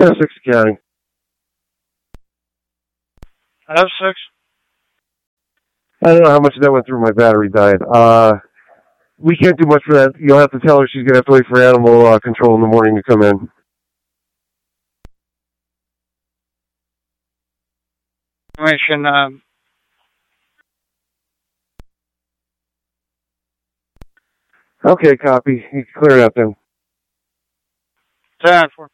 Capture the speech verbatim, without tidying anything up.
Essex County. F six? I don't know how much of that went through my battery died. Uh, we can't do much for that. You'll have to tell her she's going to have to wait for animal uh, control in the morning to come in. Information, um... Okay, copy. You can clear it out then. ten four.